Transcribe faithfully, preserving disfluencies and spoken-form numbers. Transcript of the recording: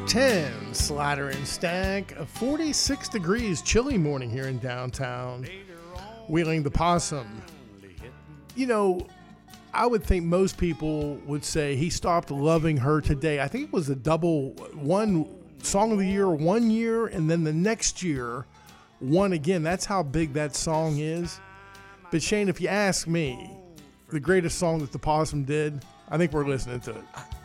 ten, Slider and Stack, a forty-six degrees, chilly morning here in downtown. Wheeling the Possum. You know, I would think most people would say he stopped loving her today. I think it was a double one song of the year one year, and then the next year one again. That's how big that song is. But Shane, if you ask me, the greatest song that the Possum did, I think we're listening to it.